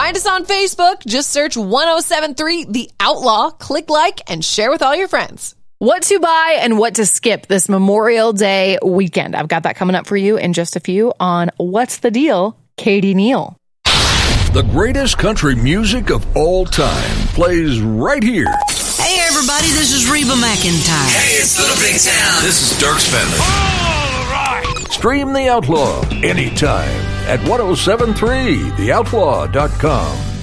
Find us on Facebook. Just search 1073 The Outlaw. Click like and share with all your friends. What to buy and what to skip this Memorial Day weekend. I've got that coming up for you in just a few on What's the Deal, Katie Neal. The greatest country music of all time plays right here. Hey, everybody, this is Reba McEntire. Hey, it's Little Big Town. This is Dirk Bentley. All right. Stream The Outlaw anytime at 1073theoutlaw.com.